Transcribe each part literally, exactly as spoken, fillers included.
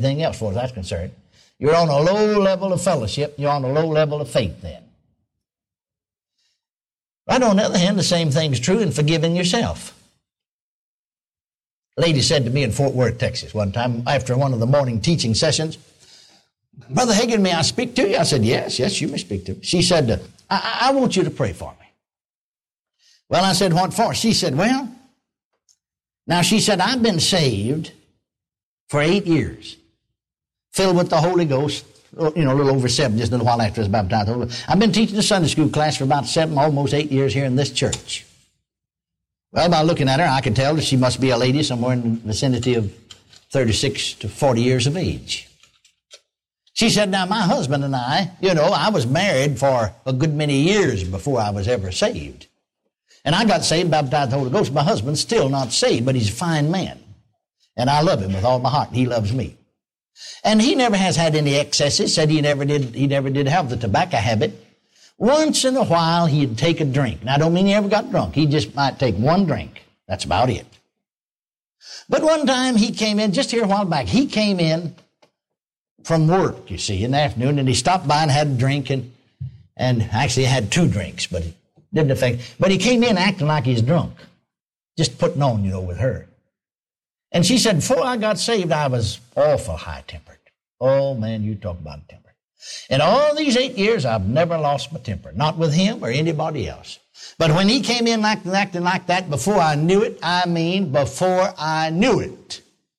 everything else, as far as that's concerned. You're on a low level of fellowship. You're on a low level of faith then. But on the other hand, the same thing's true in forgiving yourself. A lady said to me in Fort Worth, Texas, one time after one of the morning teaching sessions, Brother Hagin, may I speak to you? I said, yes, yes, you may speak to me. She said, I, I want you to pray for me. Well, I said, what for? She said, well, now she said, I've been saved for eight years, filled with the Holy Ghost, you know, a little over seven, just a little while after I was baptized. I've been teaching the Sunday school class for about seven, almost eight years here in this church. Well, by looking at her, I can tell that she must be a lady somewhere in the vicinity of thirty-six to forty years of age. She said, now, my husband and I, you know, I was married for a good many years before I was ever saved. And I got saved, baptized the Holy Ghost. My husband's still not saved, but he's a fine man. And I love him with all my heart. He loves me. And he never has had any excesses. Said he never did, he never did have the tobacco habit. Once in a while, he'd take a drink. Now, I don't mean he ever got drunk. He just might take one drink. That's about it. But one time he came in, just here a while back, he came in from work, you see, in the afternoon, and he stopped by and had a drink, and, and actually had two drinks, but it didn't affect. But he came in acting like he's drunk, just putting on, you know, with her. And she said, before I got saved, I was awful high-tempered. Oh, man, you talk about a temper. In all these eight years, I've never lost my temper, not with him or anybody else. But when he came in acting, acting like that, before I knew it, I mean before I knew it,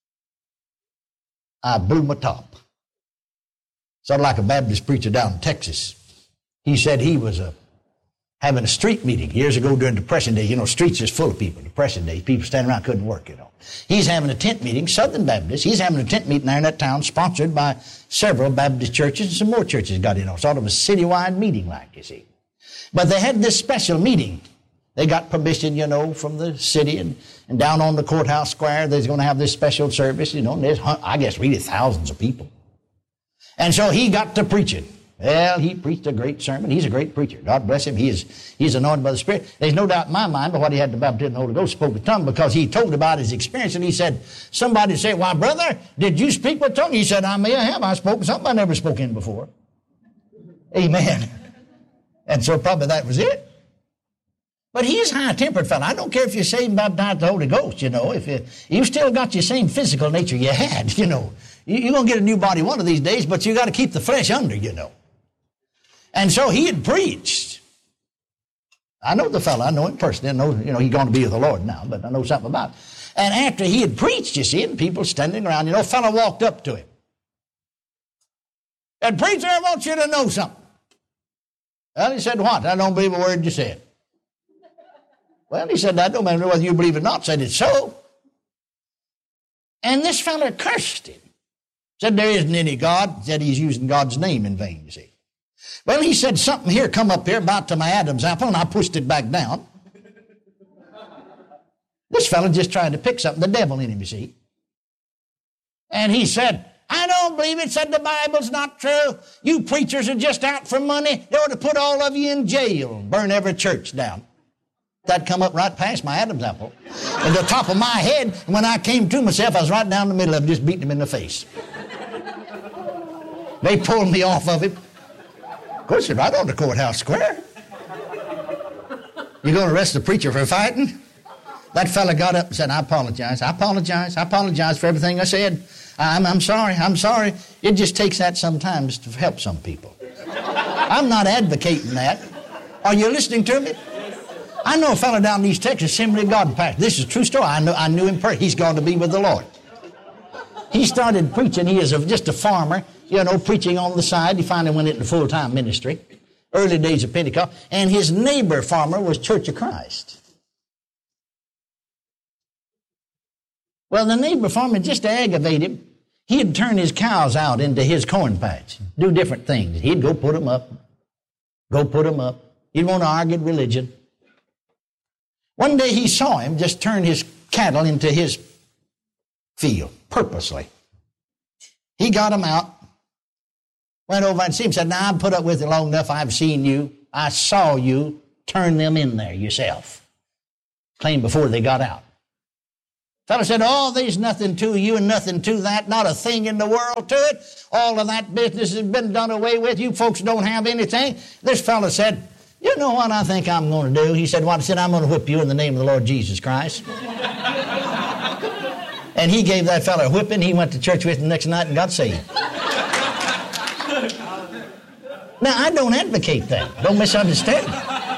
I blew my top. Sort of like a Baptist preacher down in Texas. He said he was a, having a street meeting years ago during Depression Day. You know, streets is full of people. Depression Day, people standing around couldn't work, you know. He's having a tent meeting, Southern Baptist. He's having a tent meeting there in that town, sponsored by several Baptist churches, and some more churches got in on. Sort of a citywide meeting like, you see. But they had this special meeting. They got permission, you know, from the city, and, and down on the courthouse square, they're going to have this special service, you know, and there's, I guess, really thousands of people. And so he got to preaching. Well, he preached a great sermon. He's a great preacher. God bless him. He is, he's anointed by the Spirit. There's no doubt in my mind but what he had the baptism of the Holy Ghost, spoke with tongue, because he told about his experience, and he said, somebody said, why, brother, did you speak with tongue? He said, I may have. I spoke something I never spoke in before. Amen. And so probably that was it. But he's a high-tempered fellow. I don't care if you're saved and baptized the Holy Ghost, you know. If you, you still got your same physical nature you had, you know. You, you're going to get a new body one of these days, but you got to keep the flesh under, you know. And so he had preached. I know the fellow. I know him personally. I know, you know, he's going to be with the Lord now, but I know something about it. And after he had preached, you see, and people standing around, you know, a fellow walked up to him. And, preacher, I want you to know something. Well, he said, what? I don't believe a word you said. Well, he said, that don't matter whether you believe it or not. Said, it's so. And this fellow cursed him. Said, there isn't any God. Said he's using God's name in vain, you see. Well, he said, something here come up here about to my Adam's apple, and I pushed it back down. This fellow just trying to pick something, the devil in him, you see. And he said, I don't believe it. Said the Bible's not true. You preachers are just out for money. They ought to put all of you in jail, burn every church down. That come up right past my Adam's apple. At the top of my head, and when I came to myself, I was right down the middle of him, just beating him in the face. They pulled me off of him. Of course, right on the courthouse square. You going to arrest the preacher for fighting? That fella got up and said, I apologize. I apologize. I apologize for everything I said. I'm, I'm sorry. I'm sorry. It just takes that sometimes to help some people. I'm not advocating that. Are you listening to me? I know a fellow down in East Texas, Assembly of God pastor. This is a true story. I know, I knew him personally. He's going to be with the Lord. He started preaching. He is a, just a farmer, you know, preaching on the side. He finally went into full-time ministry, early days of Pentecost. And his neighbor farmer was Church of Christ. Well, the neighbor farmer, just to aggravate him, he'd turn his cows out into his corn patch, do different things. He'd go put them up, go put them up. He'd want to argue religion. One day he saw him just turn his cattle into his field, purposely. He got them out, went over and seen him, said, now I've put up with it long enough. I've seen you. I saw you turn them in there yourself. Claimed before they got out. Fellow said, oh, there's nothing to you and nothing to that, not a thing in the world to it. All of that business has been done away with. You folks don't have anything. This fellow said, you know what I think I'm going to do? He said, what? He said, I'm going to whip you in the name of the Lord Jesus Christ. And he gave that fellow a whipping. He went to church with him the next night and got saved. Now, I don't advocate that. Don't misunderstand me.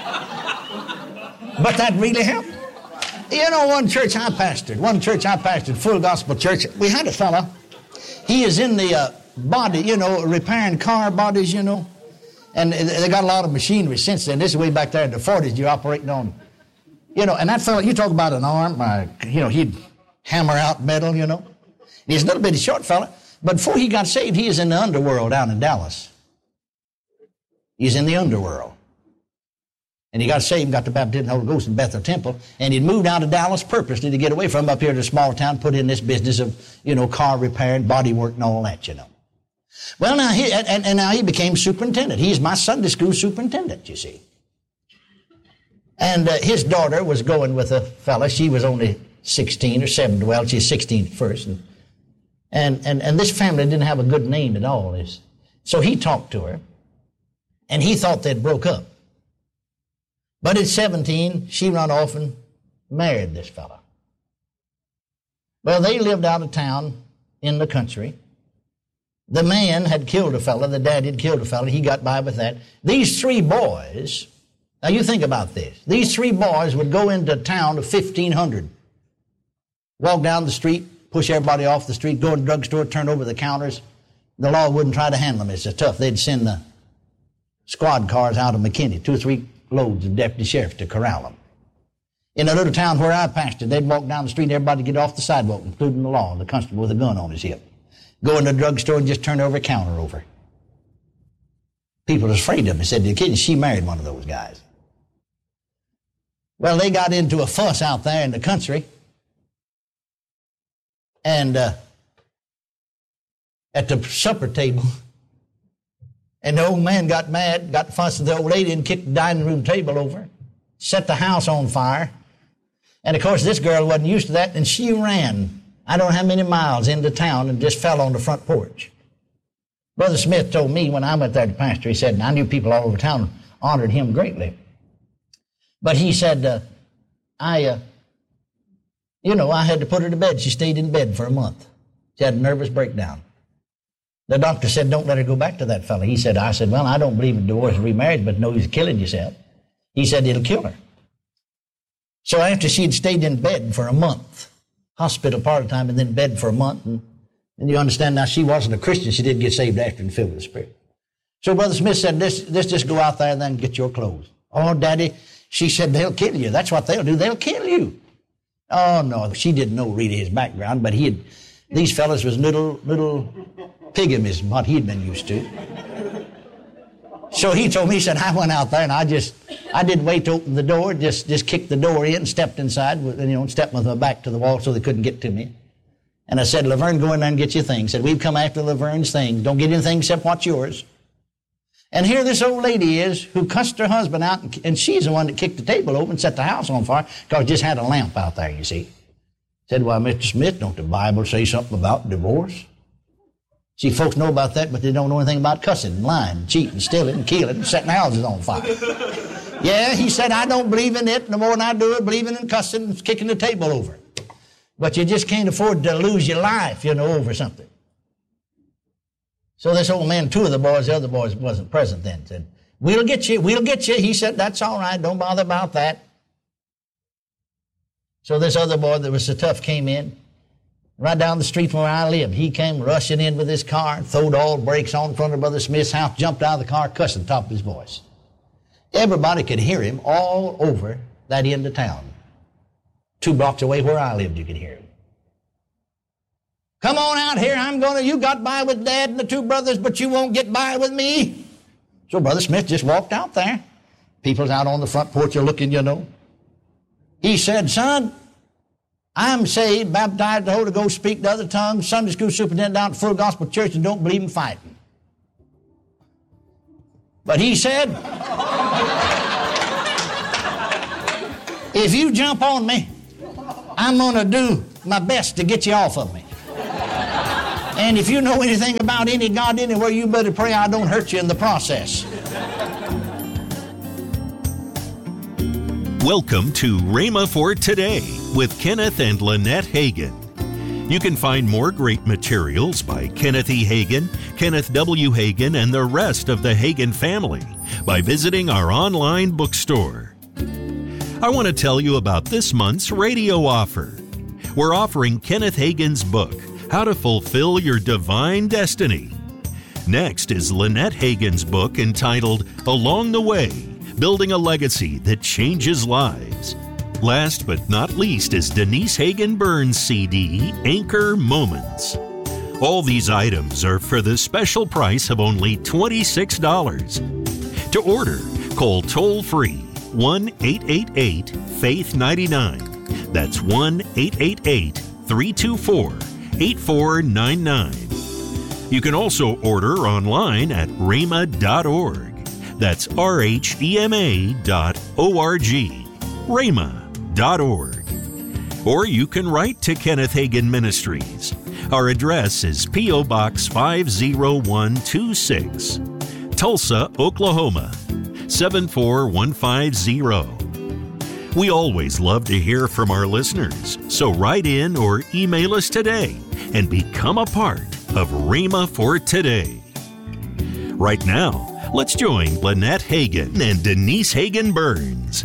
But that really happened. You know, one church I pastored, one church I pastored, Full Gospel Church, we had a fellow. He is in the uh, body, you know, repairing car bodies, you know. And they got a lot of machinery since then. This is way back there in the forties you're operating on. You know, and that fellow, you talk about an arm, uh, you know, he'd hammer out metal, you know. He's a little bitty short fella. But before he got saved, he was in the underworld down in Dallas. He's in the underworld. And he got saved, got the baptism of the Holy Ghost in Bethel Temple, and he'd moved out of Dallas purposely to get away from up here to a small town, put in this business of, you know, car repair and body work and all that, you know. Well, now he, and, and now he became superintendent. He's my Sunday school superintendent, you see. And uh, his daughter was going with a fella. She was only sixteen or seventeen. Well, she's sixteen at first. And, and, and, and this family didn't have a good name at all. So he talked to her, and he thought they'd broke up. But at seventeen, she run off and married this fella. Well, they lived out of town in the country. The man had killed a fella. The dad had killed a fella. He got by with that. These three boys, now you think about this. These three boys would go into a town of fifteen hundred, walk down the street, push everybody off the street, go in the drugstore, turn over the counters. The law wouldn't try to handle them. It's so tough. They'd send the squad cars out of McKinney, two or three loads of deputy sheriffs to corral them. In a little town where I pastored, they'd walk down the street and everybody get off the sidewalk, including the law, the constable with a gun on his hip. Go in the drugstore and just turn every counter over. People was afraid of them. They said, the kid, she married one of those guys. Well, they got into a fuss out there in the country. And uh, at the supper table, and the old man got mad, got fussed with the old lady and kicked the dining room table over, set the house on fire. And, of course, this girl wasn't used to that, and she ran I don't know how many miles into town and just fell on the front porch. Brother Smith told me when I went there to pastor, he said, and I knew people all over town honored him greatly. But he said, uh, I, uh, you know, I had to put her to bed. She stayed in bed for a month. She had a nervous breakdown. The doctor said, don't let her go back to that fella. He said, I said, well, I don't believe in divorce and remarriage, but no, you're killing yourself. He said, it'll kill her. So after she'd stayed in bed for a month, hospital part of the time, and then bed for a month, and, and you understand now she wasn't a Christian. She did get saved after and filled with the Spirit. So Brother Smith said, let's, let's just go out there and then get your clothes. Oh, Daddy, she said, they'll kill you. That's what they'll do. They'll kill you. Oh, no, she didn't know really his background, but he had, these fellas was little, little pygmies, what he'd been used to. So he told me, he said, I went out there and I just, I didn't wait to open the door, just, just kicked the door in, stepped inside, with, you know, stepped with my back to the wall so they couldn't get to me. And I said, Laverne, go in there and get your things. Said, we've come after Laverne's things. Don't get anything except what's yours. And here this old lady is who cussed her husband out, and, and she's the one that kicked the table over and set the house on fire because just had a lamp out there, you see. Said, well, Mister Smith, don't the Bible say something about divorce? See, folks know about that, but they don't know anything about cussing and lying and cheating and stealing and killing and setting houses on fire. Yeah, he said, I don't believe in it no more than I do it, believing in cussing and kicking the table over. But you just can't afford to lose your life, you know, over something. So this old man, two of the boys, the other boys wasn't present then, said, we'll get you, we'll get you. He said, that's all right, don't bother about that. So this other boy that was so tough came in. Right down the street from where I lived. He came rushing in with his car, throwed all brakes on in front of Brother Smith's house, jumped out of the car, cussing top of his voice. Everybody could hear him all over that end of town. Two blocks away where I lived, you could hear him. Come on out here, I'm going to, you got by with Dad and the two brothers, but you won't get by with me. So Brother Smith just walked out there. People's out on the front porch are looking, you know. He said, son, I'm saved, baptized, the Holy Ghost, speak the other tongues, Sunday school superintendent down at Full Gospel Church, and don't believe in fighting. But he said, if you jump on me, I'm going to do my best to get you off of me. And if you know anything about any God anywhere, you better pray I don't hurt you in the process. Welcome to Rhema for Today with Kenneth and Lynette Hagin. You can find more great materials by Kenneth E. Hagin, Kenneth W. Hagin, and the rest of the Hagin family by visiting our online bookstore. I want to tell you about this month's radio offer. We're offering Kenneth Hagin's book, How to Fulfill Your Divine Destiny. Next is Lynette Hagin's book entitled Along the Way, Building a Legacy That Changes Lives. Last but not least is Denise Hagin Burns' C D, Anchor Moments. All these items are for the special price of only twenty-six dollars. To order, call toll-free one eight eight eight, faith nine nine. That's one eight eight eight, three two four, eight four nine nine. You can also order online at rhema dot org. That's R H E M A dot O R G. rhema dot org. Or you can write to Kenneth Hagin Ministries. Our address is P O. Box five oh one two six, Tulsa, Oklahoma, seven four one five zero. We always love to hear from our listeners, so write in or email us today and become a part of Rhema for Today. Right now, let's join Lynette Hagin and Denise Hagin Burns.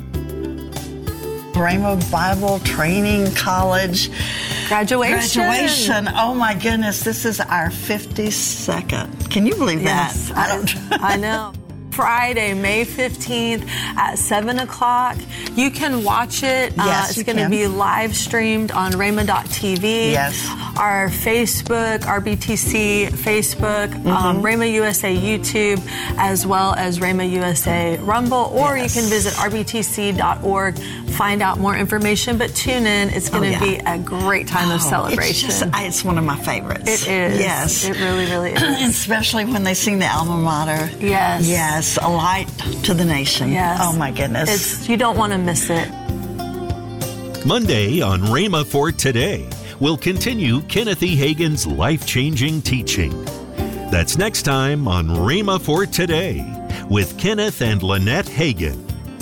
Rhema Bible Training College Graduation. Graduation. Oh my goodness, this is our fifty-second. Can you believe yes, that? I don't. I know. Friday, May fifteenth at seven o'clock. You can watch it. Yes, uh, it's going to be live streamed on rhema dot t v. Yes. Our Facebook, R B T C Facebook, mm-hmm. um, Rhema U S A YouTube, as well as Rhema U S A Rumble. Or yes. you can visit r b t c dot org, find out more information. But tune in. It's going to oh, yeah. be a great time oh, of celebration. It's, just, it's one of my favorites. It is. Yes. It really, really is. Especially when they sing the alma mater. Yes. Yes. A light to the nation. Yes. Oh my goodness. It's, you don't want to miss it. Monday on Rhema for Today, we'll continue Kenneth E. Hagin's life-changing teaching. That's next time on Rhema for Today with Kenneth and Lynette Hagin.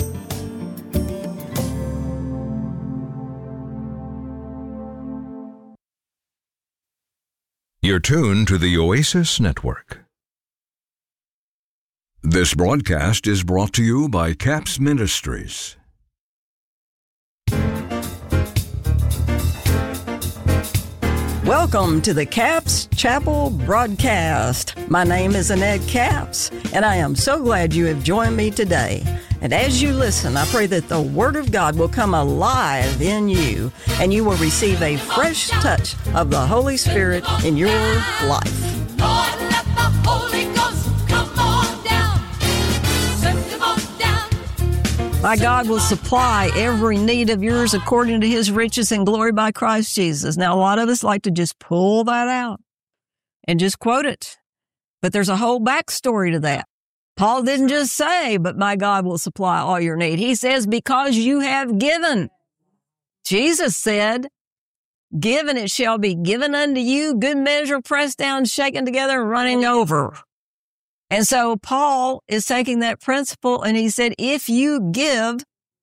You're tuned to the Oasis Network. This broadcast is brought to you by CAPS Ministries. Welcome to the CAPS Chapel broadcast. My name is Annette Capps, and I am so glad you have joined me today. And as you listen, I pray that the Word of God will come alive in you, and you will receive a fresh touch of the Holy Spirit in your life. Lord, let the Holy Ghost come on down. Send him on down. My God will supply every need of yours according to his riches and glory by Christ Jesus. Now, a lot of us like to just pull that out and just quote it. But there's a whole backstory to that. Paul didn't just say, but my God will supply all your need. He says, because you have given. Jesus said, given it shall be given unto you, good measure, pressed down, shaken together, and running over. And so Paul is taking that principle and he said, if you give,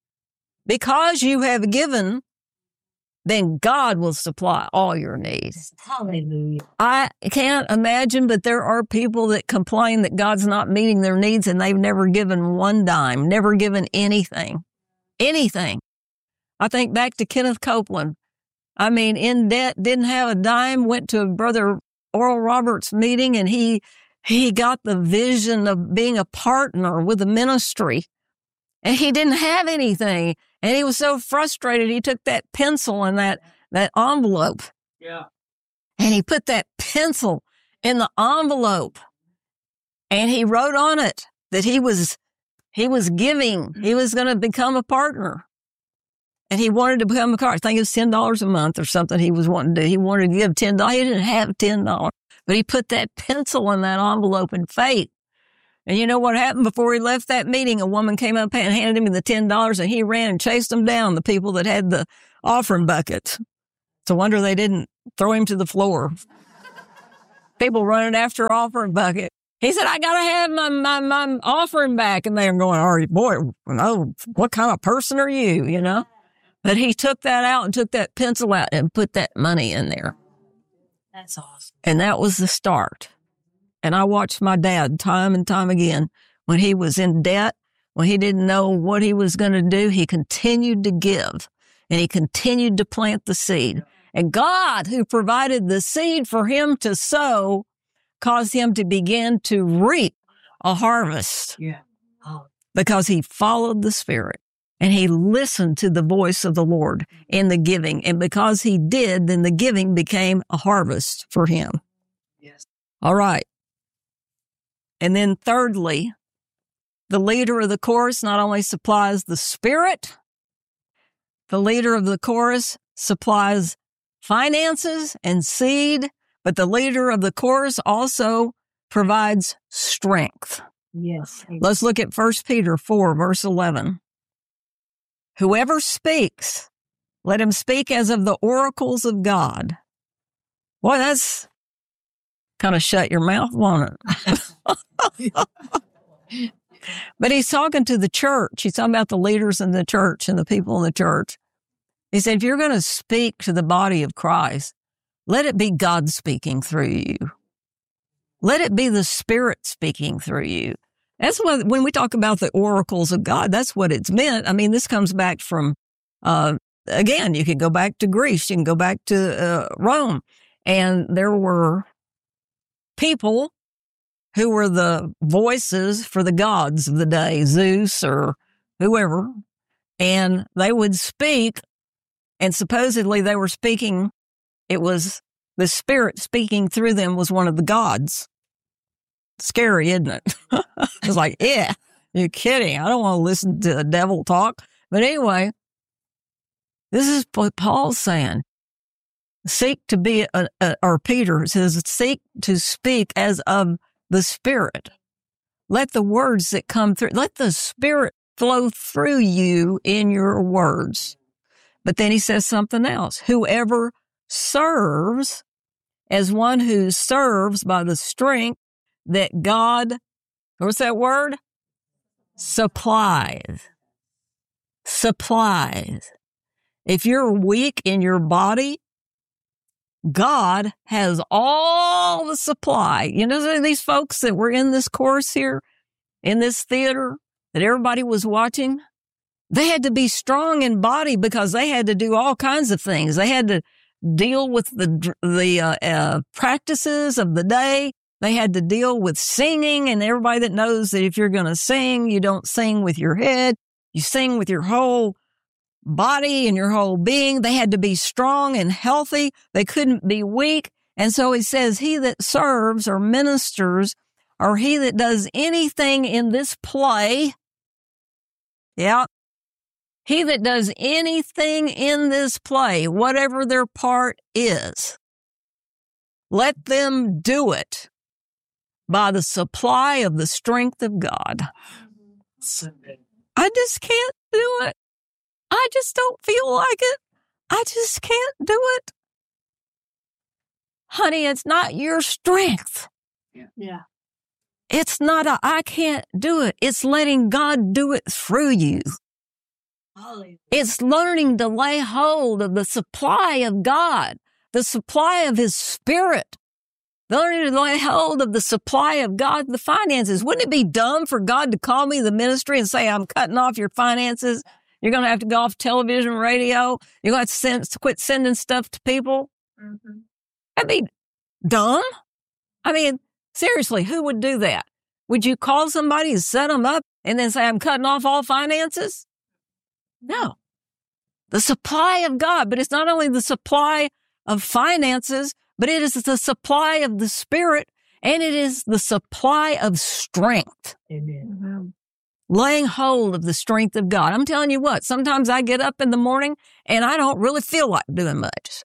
because you have given, then God will supply all your needs. Hallelujah. I can't imagine, but there are people that complain that God's not meeting their needs and they've never given one dime, never given anything, anything. I think back to Kenneth Copeland. I mean, in debt, didn't have a dime, went to Brother Oral Roberts' meeting, and he he got the vision of being a partner with the ministry. And he didn't have anything. And he was so frustrated, he took that pencil and that, that envelope. Yeah. And he put that pencil in the envelope. And he wrote on it that he was he was giving. He was going to become a partner. And he wanted to become a partner. I think it was ten dollars a month or something he was wanting to do. He wanted to give ten dollars. He didn't have ten dollars. But he put that pencil in that envelope in faith. And you know what happened before he left that meeting? A woman came up and handed him the ten dollars, and he ran and chased them down, the people that had the offering bucket. It's a wonder they didn't throw him to the floor. People running after offering bucket. He said, I got to have my, my, my offering back. And they're going, oh, boy, oh, what kind of person are you, you know? But he took that out and took that pencil out and put that money in there. That's awesome. And that was the start. And I watched my dad time and time again when he was in debt, when he didn't know what he was going to do, he continued to give and he continued to plant the seed. And God, who provided the seed for him to sow, caused him to begin to reap a harvest. Yeah. Oh. Because he followed the Spirit and he listened to the voice of the Lord in the giving. And because he did, then the giving became a harvest for him. Yes. All right. And then thirdly, the leader of the chorus not only supplies the Spirit, the leader of the chorus supplies finances and seed, but the leader of the chorus also provides strength. Yes. Let's look at First Peter four, verse eleven. Whoever speaks, let him speak as of the oracles of God. Boy, that's kind of shut your mouth, won't it? But he's talking to the church. He's talking about the leaders in the church and the people in the church. He said, if you're going to speak to the body of Christ, let it be God speaking through you. Let it be the Spirit speaking through you. That's what, when we talk about the oracles of God, that's what it's meant. I mean, this comes back from, uh, again, you can go back to Greece, you can go back to uh, Rome, and there were people who were the voices for the gods of the day, Zeus or whoever, and they would speak, and supposedly they were speaking, it was the Spirit speaking through them was one of the gods. Scary, isn't it? It's like, yeah, you're kidding. I don't want to listen to the devil talk. But anyway, this is what Paul's saying. Seek to be, a, a, or Peter says, seek to speak as of the Spirit. Let the words that come through, let the Spirit flow through you in your words. But then he says something else. Whoever serves as one who serves by the strength that God, what's that word? Supplies. Supplies. If you're weak in your body, God has all the supply. You know, these folks that were in this course here, in this theater that everybody was watching, they had to be strong in body because they had to do all kinds of things. They had to deal with the the uh, uh, practices of the day. They had to deal with singing, and everybody that knows that if you're going to sing, you don't sing with your head. You sing with your whole body and your whole being. They had to be strong and healthy. They couldn't be weak. And so he says, he that serves or ministers or he that does anything in this play, yeah, he that does anything in this play, whatever their part is, let them do it by the supply of the strength of God. I just can't do it. I just don't feel like it. I just can't do it. Honey, it's not your strength. Yeah. It's not a, I can't do it. It's letting God do it through you. It's learning to lay hold of the supply of God, the supply of His Spirit. Learning to lay hold of the supply of God, the finances. Wouldn't it be dumb for God to call me the ministry and say, I'm cutting off your finances? You're going to have to go off television, radio. You're going to have to send, quit sending stuff to people. Mm-hmm. That'd be dumb. I mean, seriously, who would do that? Would you call somebody and set them up and then say, I'm cutting off all finances? No. The supply of God, but it's not only the supply of finances, but it is the supply of the Spirit, and it is the supply of strength. Amen. Laying hold of the strength of God. I'm telling you what, sometimes I get up in the morning and I don't really feel like doing much.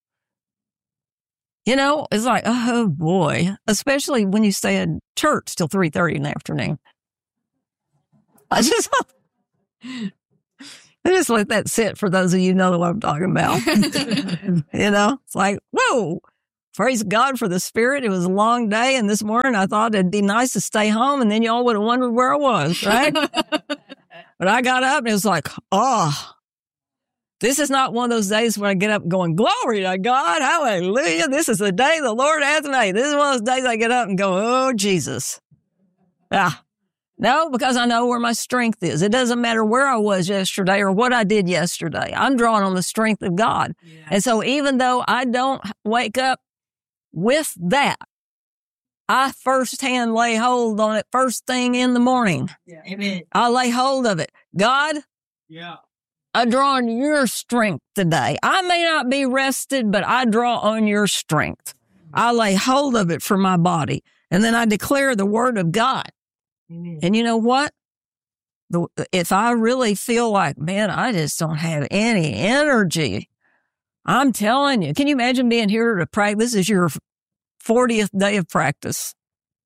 You know, it's like, oh boy, especially when you stay in church till three thirty in the afternoon. I just, I just let that sit for those of you who know what I'm talking about. You know, it's like, whoa, praise God for the Spirit. It was a long day. And this morning I thought it'd be nice to stay home. And then y'all would have wondered where I was, right? But I got up and it was like, oh, this is not one of those days where I get up going, glory to God, hallelujah. This is the day the Lord hath made. This is one of those days I get up and go, oh, Jesus. Ah. No, because I know where my strength is. It doesn't matter where I was yesterday or what I did yesterday. I'm drawing on the strength of God. Yes. And so even though I don't wake up with that, I firsthand lay hold on it first thing in the morning. Yeah. Amen. I lay hold of it. God, yeah. I draw on your strength today. I may not be rested, but I draw on your strength. I lay hold of it for my body. And then I declare the word of God. Amen. And you know what? The, if I really feel like, man, I just don't have any energy, I'm telling you, can you imagine being here to practice? This is your fortieth day of practice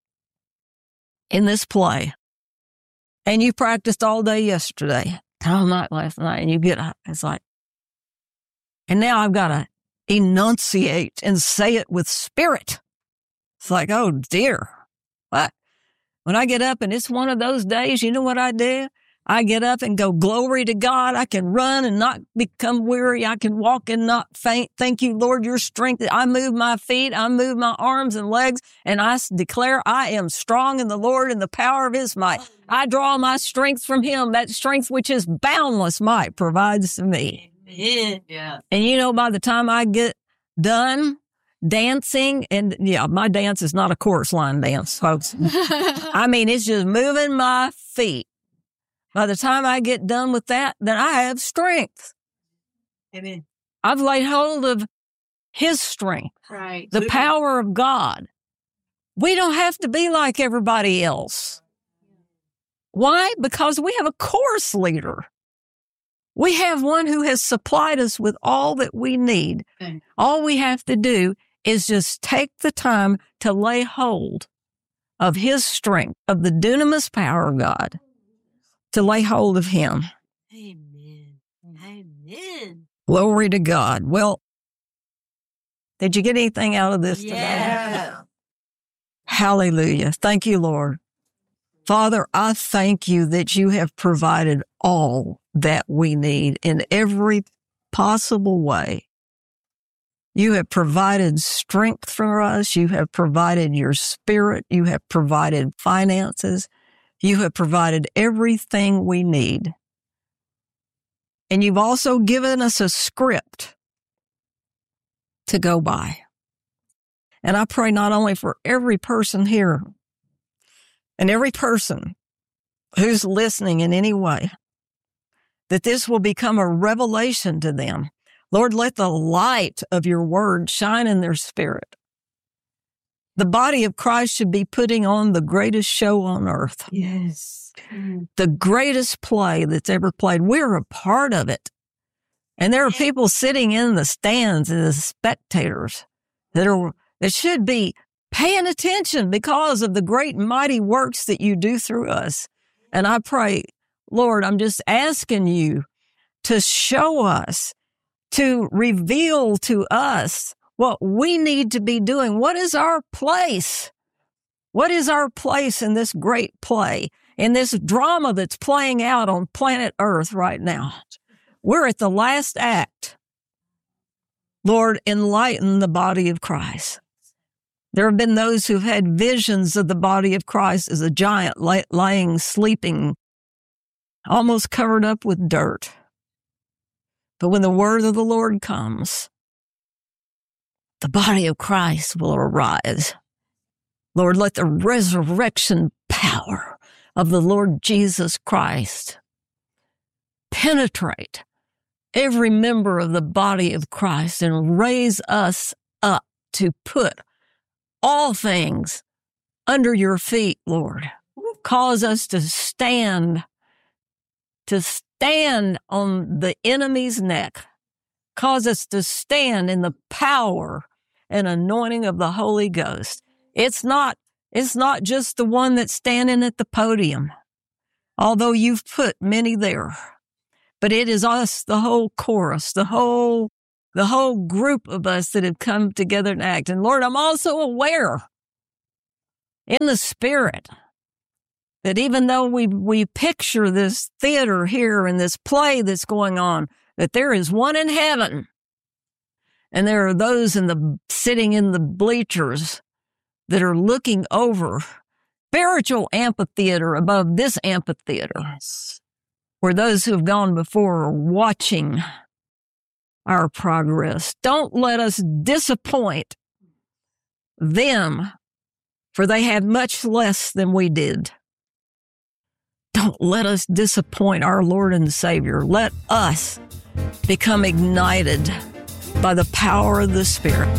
in this play. And you practiced all day yesterday, all night last night, and you get up. It's like, and now I've got to enunciate and say it with spirit. It's like, oh dear, what? When I get up and it's one of those days, you know what I do? I get up and go, glory to God. I can run and not become weary. I can walk and not faint. Thank you, Lord, your strength. I move my feet. I move my arms and legs. And I declare I am strong in the Lord and the power of his might. I draw my strength from him. That strength which is boundless might provides to me. Yeah. And you know, by the time I get done dancing, and yeah, my dance is not a chorus line dance, folks. I mean, it's just moving my feet. By the time I get done with that, then I have strength. Amen. I've laid hold of his strength, right? The power of God. We don't have to be like everybody else. Why? Because we have a course leader. We have one who has supplied us with all that we need. Okay. All we have to do is just take the time to lay hold of his strength, of the dunamis power of God, to lay hold of him. Amen. Amen. Glory to God. Well, did you get anything out of this yeah. today? Hallelujah. Thank you, Lord. Father, I thank you that you have provided all that we need in every possible way. You have provided strength for us. You have provided your spirit. You have provided finances. You have provided everything we need. And you've also given us a script to go by. And I pray not only for every person here and every person who's listening in any way, that this will become a revelation to them. Lord, let the light of your word shine in their spirit. The body of Christ should be putting on the greatest show on earth. Yes. The greatest play that's ever played. We're a part of it. And there are people sitting in the stands as spectators that are, that should be paying attention because of the great and mighty works that you do through us. And I pray, Lord, I'm just asking you to show us, to reveal to us what we need to be doing. What is our place? What is our place in this great play, in this drama that's playing out on planet Earth right now? We're at the last act. Lord, enlighten the body of Christ. There have been those who've had visions of the body of Christ as a giant lay- lying, sleeping, almost covered up with dirt. But when the word of the Lord comes, the body of Christ will arise. Lord, let the resurrection power of the Lord Jesus Christ penetrate every member of the body of Christ and raise us up to put all things under your feet, Lord. Cause us to stand, to stand on the enemy's neck. Cause us to stand in the power and anointing of the Holy Ghost. It's not, it's not just the one that's standing at the podium, although you've put many there. but it is us, the whole chorus, the whole, the whole group of us that have come together and act. And Lord, I'm also aware in the spirit that even though we, we picture this theater here and this play that's going on, that there is one in heaven. And there are those in the sitting in the bleachers that are looking over spiritual amphitheater above this amphitheater, where those who have gone before are watching our progress. Don't let us disappoint them, for they had much less than we did. Don't let us disappoint our Lord and Savior. Let us become ignited by the power of the Spirit.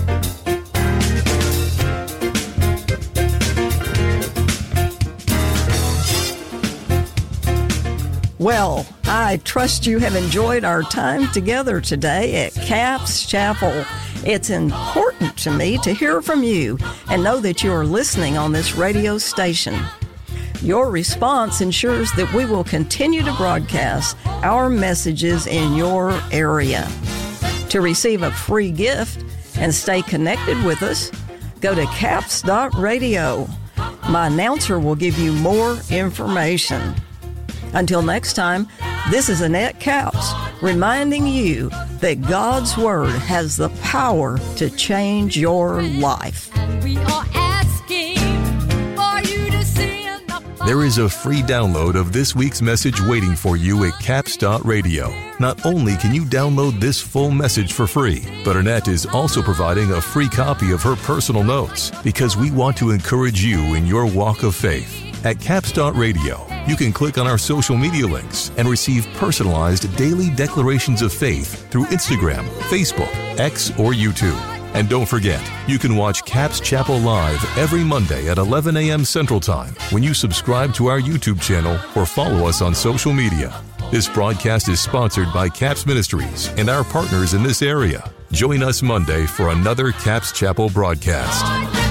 Well, I trust you have enjoyed our time together today at Capps Chapel. It's important to me to hear from you and know that you are listening on this radio station. Your response ensures that we will continue to broadcast our messages in your area. To receive a free gift and stay connected with us, go to capps dot radio. My announcer will give you more information. Until next time, this is Annette Capps reminding you that God's Word has the power to change your life. We are asking for you to send the There is a free download of this week's message waiting for you at capps dot radio. Not only can you download this full message for free, but Annette is also providing a free copy of her personal notes because we want to encourage you in your walk of faith. At capps dot radio, you can click on our social media links and receive personalized daily declarations of faith through Instagram, Facebook, X, or YouTube. And don't forget, you can watch Capps Chapel live every Monday at eleven a.m. Central Time when you subscribe to our YouTube channel or follow us on social media. This broadcast is sponsored by Capps Ministries and our partners in this area. Join us Monday for another Capps Chapel broadcast.